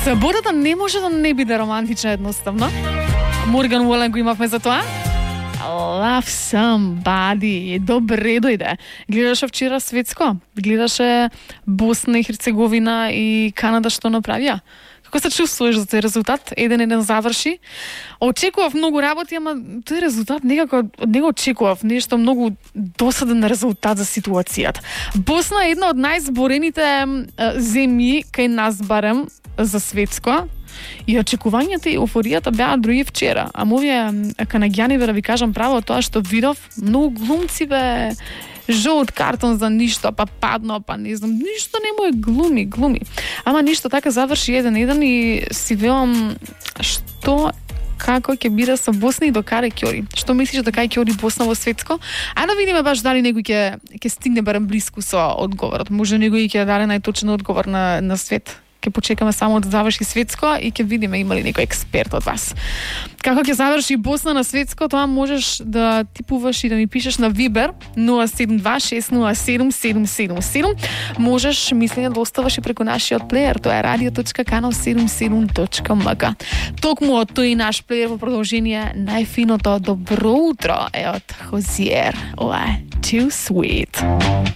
Саботата не може да не биде романтична едноставно. Морган Уолен го имавме за тоа. Love somebody. Добре дојде. Гледаше вчера светско. Гледаше Босна и Херцеговина и Канада што направија. Како се чувствуваш за тој резултат? 1-1 заврши. Очекував многу работи, ама тој резултат некако од него очекував нешто многу досаден резултат за ситуацијата. Босна е една од најзборените земји кај нас барем за светско. И очекувањата и еуфоријата беа други вчера. А овие канаѓани, да ви кажам право, тоа што видов, многу глумци бе, жолт картон за ништо, па падно, па не знам, ништо не му е глуми. Ама ништо така заврши 1-1 и си велам како ќе биде со Босна и докаде ќе. Што мислиш докаде ќе оди Босна во светско? А да видиме баш дали некој ќе стигне барем блиску со одговорот. Може некој ќе даде најточен одговор на свет. Ќе почекаме само да заврши светско и ќе видиме има ли некој експерт од вас. Како ќе заврши Босна на светско, тоа можеш да типуваш и да ми пишеш на Viber 072607777. Можеш мислење да оставаш и преку нашиот плеер, тоа е radio.canal77.mk. Токму од тој наш плеер во продолжение најфиното добро утро е од Хозиер. Ова е Too Sweet.